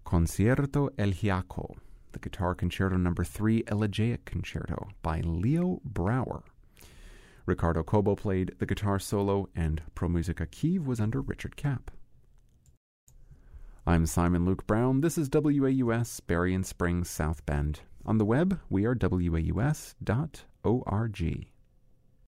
Concierto El Giaco, the Guitar Concerto No. 3 Elegiac Concerto by Leo Brouwer. Ricardo Cobo played the guitar solo, and Pro Musica Kiev was under Richard Kapp. I'm Simon Luke Brown. This is WAUS, Berrien Springs, South Bend. On the web, we are waus.org.